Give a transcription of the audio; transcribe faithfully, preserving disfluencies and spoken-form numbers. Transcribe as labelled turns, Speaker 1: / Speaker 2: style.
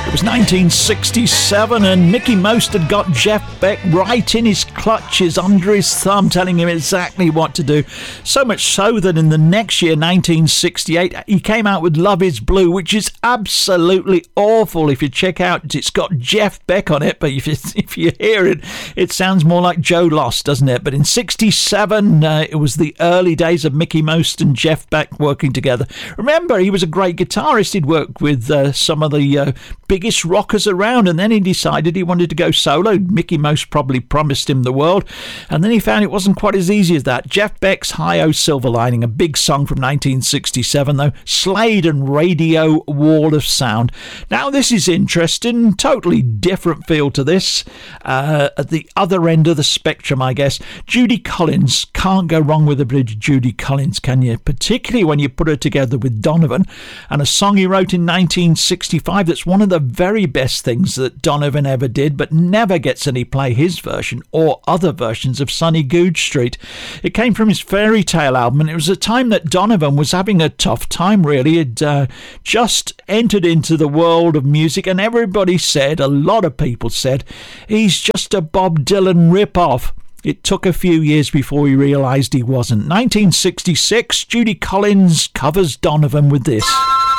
Speaker 1: It was nineteen sixty-seven and Mickie Most had got Jeff Beck right in his clutches, under his thumb, telling him exactly what to do. So much so that in the next year, nineteen sixty-eight, he came out with Love Is Blue, which is absolutely awful. If you check out, it's got Jeff Beck on it, but if you, if you hear it, it sounds more like Joe Loss, doesn't it? But in sixty-seven, uh, it was the early days of Mickie Most and Jeff Beck working together. Remember, he was a great guitarist. He'd worked with uh, some of the uh, biggest rockers around, and then he decided he wanted to go solo. Mickie Most probably promised him the world, and then he found it wasn't quite as easy as that. Jeff Beck's Hi-Oh Silver Lining, a big song from nineteen sixty-seven though. Slade and Radio Wall of Sound. Now this is interesting, totally different feel to this. Uh, at the other end of the spectrum, I guess. Judy Collins, can't go wrong with a bit of Judy Collins, can you? Particularly when you put her together with Donovan, and a song he wrote in nineteen sixty-five that's one of the very best things that Donovan ever did, but never gets any play, his version or other versions of Sunny Goodge Street. It came from his Fairy Tale album, and it was a time that Donovan was having a tough time, really. He'd uh, just entered into the world of music, and everybody said, a lot of people said, he's just a Bob Dylan rip-off. It took a few years before he realised he wasn't. nineteen sixty-six, Judy Collins covers Donovan with this.